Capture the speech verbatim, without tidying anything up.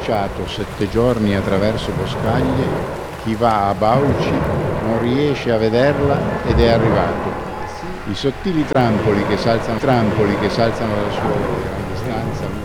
marciato sette giorni attraverso boscaglie, chi va a Bauci non riesce a vederla ed è arrivato. I sottili trampoli che s'alzano, trampoli che s'alzano dalla sua grande stanza